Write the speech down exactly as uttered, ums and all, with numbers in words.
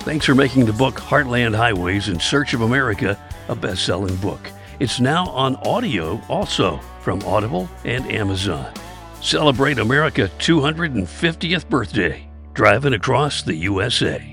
Thanks for making the book Heartland Highways in Search of America a best-selling book. It's now on audio also from Audible and Amazon. Celebrate America's two hundred fiftieth birthday, driving across the U S A.